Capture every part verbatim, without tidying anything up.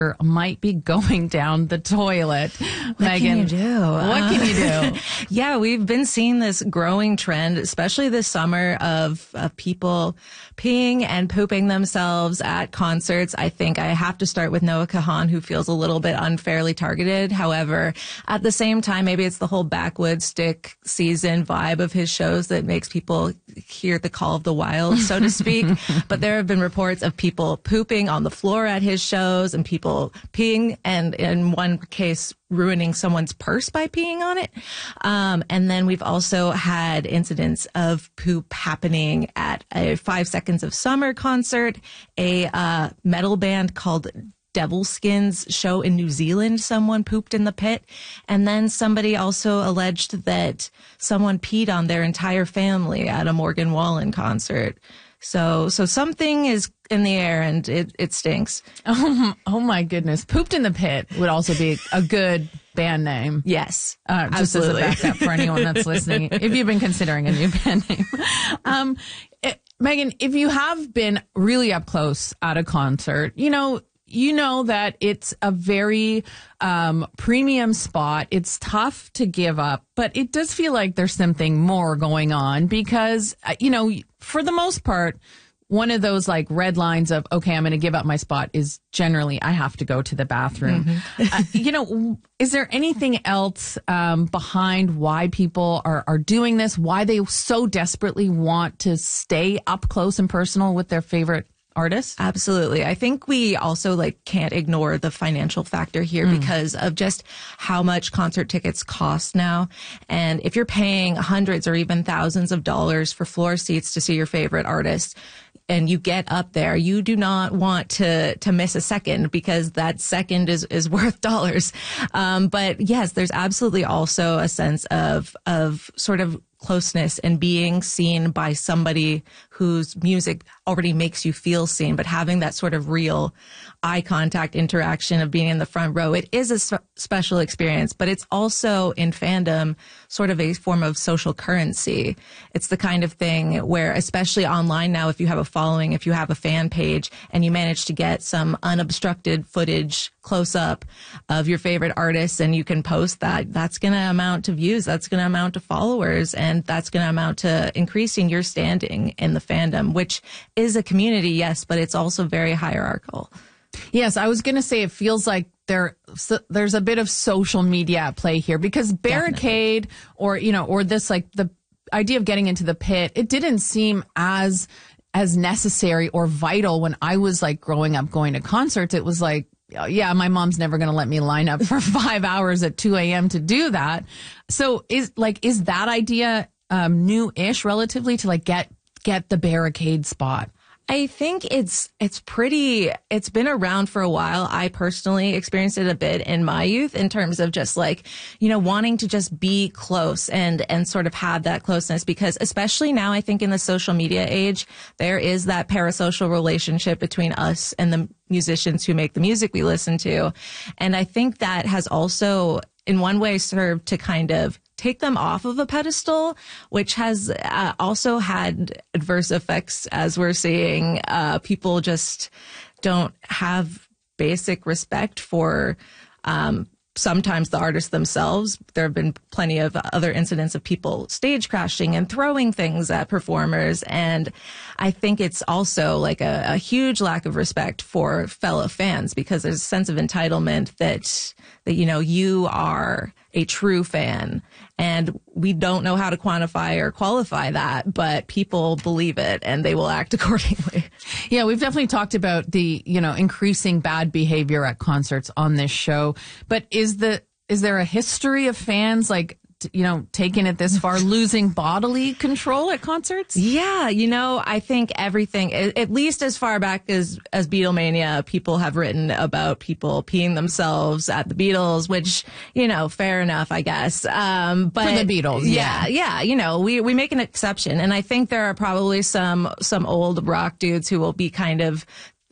might be going down the toilet. What Megan, can you do? What can you do? Yeah, we've been seeing this growing trend, especially this summer, of, of people peeing and pooping themselves at concerts. I think I have to start with Noah Kahan, who feels a little bit unfairly targeted. However, at the same time, maybe it's the whole backwoods stick season vibe of his shows that makes people hear the call of the wild, so to speak. But there have been reports of people pooping on the floor at his shows and people peeing, and in one case, ruining someone's purse by peeing on it. Um, and then we've also had incidents of poop happening at a Five Seconds of Summer concert, a uh, metal band called Devilskins show in New Zealand. Someone pooped in the pit. And then somebody also alleged that someone peed on their entire family at a Morgan Wallen concert. So, so something is in the air and it, it stinks. Oh, oh my goodness. Pooped in the Pit would also be a good band name. Yes. Uh, just absolutely. as a backup for anyone that's listening, if you've been considering a new band name. Um, it, Megan, if you have been really up close at a concert, you know, you know that it's a very um, premium spot. It's tough to give up, but it does feel like there's something more going on because, uh, you know, for the most part, one of those like red lines of, okay, I'm going to give up my spot is generally I have to go to the bathroom. Mm-hmm. uh, you know, is there anything else um, behind why people are, are doing this, why they so desperately want to stay up close and personal with their favorite artists? Absolutely. I think we also like can't ignore the financial factor here mm. because of just how much concert tickets cost now. And if you're paying hundreds or even thousands of dollars for floor seats to see your favorite artist, and you get up there, you do not want to to miss a second because that second is is worth dollars. Um, but yes, there's absolutely also a sense of of sort of closeness and being seen by somebody whose music already makes you feel seen, but having that sort of real eye contact interaction of being in the front row. It is a sp- special experience, but it's also in fandom sort of a form of social currency. It's the kind of thing where, especially online now, if you have a following, if you have a fan page and you manage to get some unobstructed footage close up of your favorite artists and you can post that, that's going to amount to views. That's going to amount to followers. And that's going to amount to increasing your standing in the fandom, which is a community, yes, but it's also very hierarchical. Yes, I was going to say it feels like there so there's a bit of social media at play here because Barricade Definitely. or, you know, or this like the idea of getting into the pit, it didn't seem as as necessary or vital when I was like growing up going to concerts. It was like, yeah, my mom's never going to let me line up for five hours at two a.m. to do that. So is like, is that idea um, new-ish relatively to like get get the Barricade spot? I think it's it's pretty, it's been around for a while. I personally experienced it a bit in my youth in terms of just like, you know, wanting to just be close and, and sort of have that closeness because especially now, I think in the social media age, there is that parasocial relationship between us and the musicians who make the music we listen to. And I think that has also in one way served to kind of take them off of a pedestal, which has uh, also had adverse effects as we're seeing. Uh, people just don't have basic respect for um, sometimes the artists themselves. There have been plenty of other incidents of people stage crashing and throwing things at performers. And I think it's also like a, a huge lack of respect for fellow fans because there's a sense of entitlement that, that, you know, you are a true fan. And we don't know how to quantify or qualify that, but people believe it and they will act accordingly. Yeah, we've definitely talked about the, you know, increasing bad behavior at concerts on this show. But is the is there a history of fans like, you know, taking it this far, losing bodily control at concerts? Yeah, you know, I think everything, at least as far back as, as Beatlemania, people have written about people peeing themselves at the Beatles, which, you know, fair enough, I guess. Um, but for the Beatles, yeah. Yeah, yeah, you know, we, we make an exception. And I think there are probably some, some old rock dudes who will be kind of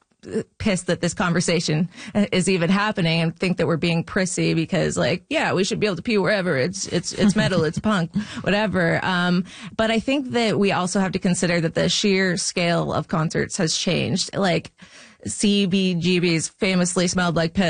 pissed that this conversation is even happening and think that we're being prissy because like, yeah, we should be able to pee wherever. It's, it's, it's metal, it's punk, whatever. Um, but I think that we also have to consider that the sheer scale of concerts has changed. Like, C B G B's famously smelled like piss.